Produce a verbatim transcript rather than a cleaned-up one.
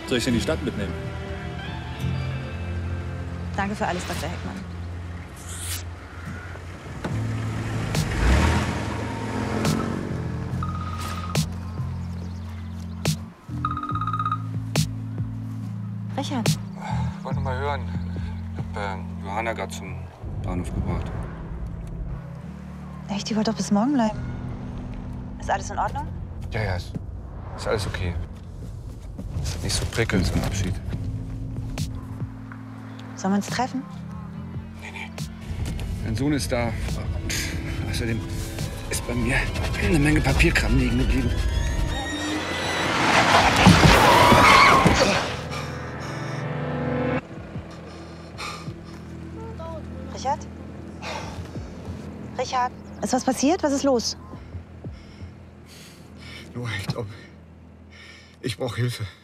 Soll ich Sie in die Stadt mitnehmen? Danke für alles, Doktor Heckmann. Richard. Ich wollte mal hören. Ich hab äh, Johanna gerade zum Bahnhof gebracht. Echt? Die wollte doch bis morgen bleiben. Ist alles in Ordnung? Ja, ja, ist, ist alles okay. Nicht so prickelnd, so ein Abschied. Sollen wir uns treffen? Nee, nee. Mein Sohn ist da. Pff, außerdem ist bei mir eine Menge Papierkram liegen geblieben. Richard? Richard? Ist was passiert? Was ist los? Noah, ich glaube, ich brauche Hilfe.